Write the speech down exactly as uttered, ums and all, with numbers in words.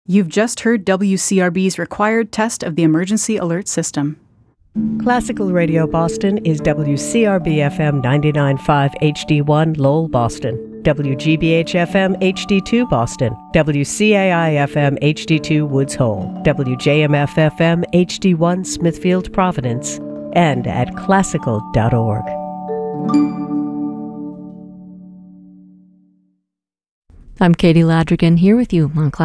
You've just heard W C R B's required test of the emergency alert system. Classical Radio Boston is W C R B F M ninety-nine point five H D one Lowell, Boston, W G B H F M H D two Boston, W C A I F M H D two Woods Hole, W J M F F M H D one Smithfield, Providence, and at classical dot org. I'm Katie Ladrigan here with you on Classical.